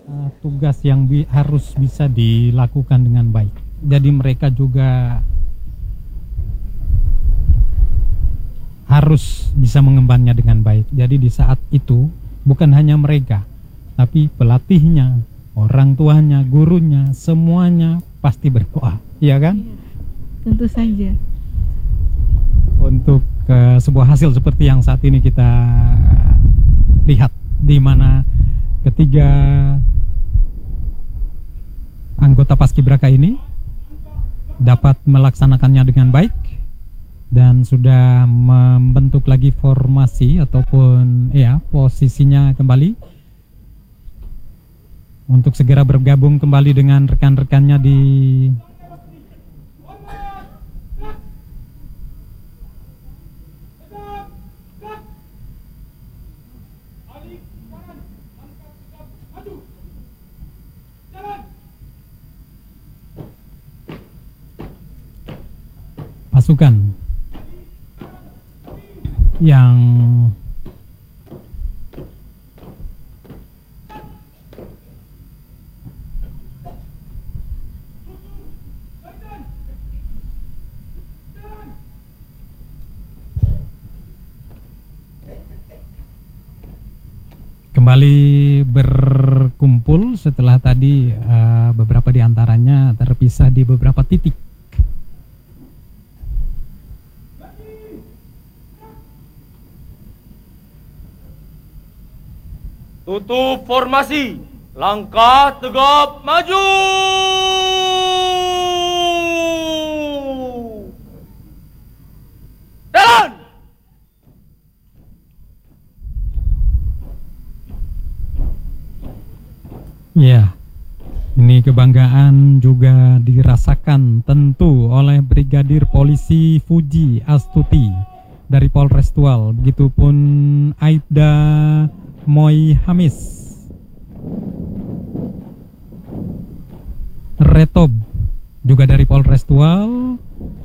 tugas yang harus bisa dilakukan dengan baik. Jadi mereka juga harus bisa mengembannya dengan baik. Jadi di saat itu bukan hanya mereka, tapi pelatihnya, orang tuanya, gurunya, semuanya pasti berdoa, ya kan? Iya, tentu saja. Untuk sebuah hasil seperti yang saat ini kita lihat, di mana ketiga anggota Paskibraka ini dapat melaksanakannya dengan baik dan sudah membentuk lagi formasi ataupun posisinya kembali untuk segera bergabung kembali dengan rekan-rekannya di pasukan yang kembali berkumpul setelah tadi beberapa di antaranya terpisah di beberapa titik. Tutup formasi, langkah tegap maju. Jalan. Ya, ini kebanggaan juga dirasakan tentu oleh Brigadir Polisi Fuji Astuti dari Polres Tual, begitupun Aibda Moy Hamis, Retob juga dari Polres Tual.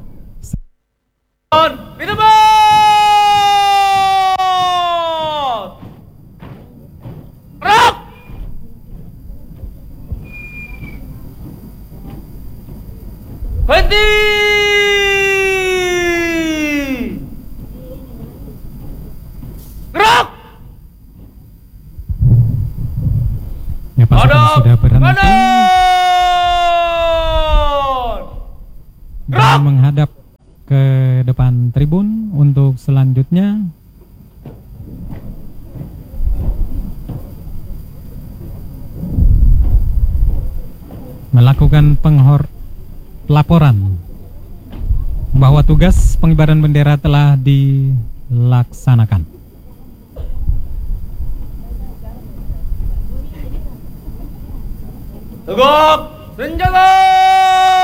Henti! Gerak! Ya, pasukan sudah berhenti dan menghadap ke depan tribun untuk selanjutnya melakukan pelaporan bahwa tugas pengibaran bendera telah dilaksanakan. Tegak senjata!